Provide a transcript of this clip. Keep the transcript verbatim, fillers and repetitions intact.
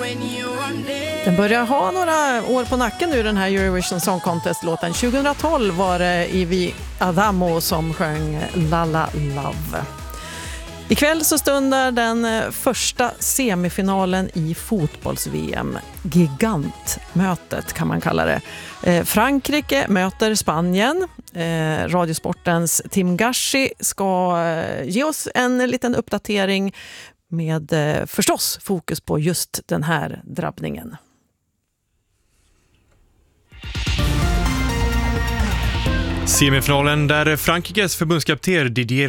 Den börjar ha några år på nacken nu, den här Eurovision Song Contest-låten. tjugohundratolv var det Ivy Adamo som sjöng Lala Love. Ikväll så stundar den första semifinalen i fotbolls-V M. Gigantmötet kan man kalla det. Eh, Frankrike möter Spanien. Eh, Radiosportens Tim Gashi ska eh, ge oss en liten uppdatering med eh, förstås fokus på just den här drabbningen. Semifinalen där Frankrikes förbundskapten Didier